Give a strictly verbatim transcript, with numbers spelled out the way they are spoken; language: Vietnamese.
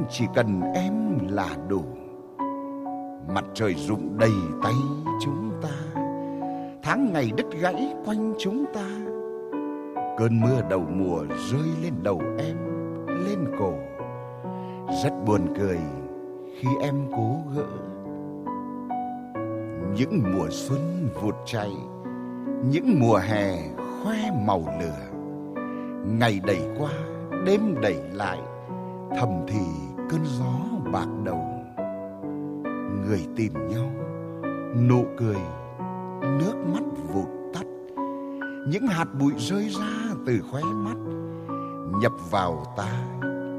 chỉ cần em là đủ. Mặt trời rụng đầy tay chúng ta, tháng ngày đứt gãy quanh chúng ta. Cơn mưa đầu mùa rơi lên đầu em, lên cổ. Rất buồn cười khi em cố gỡ. Những mùa xuân vụt chạy, những mùa hè khoe màu lửa. Ngày đẩy qua, đêm đẩy lại, thầm thì cơn gió bạc đầu. Người tìm nhau, nụ cười, nước mắt vụt tắt. Những hạt bụi rơi ra từ khóe mắt, nhập vào ta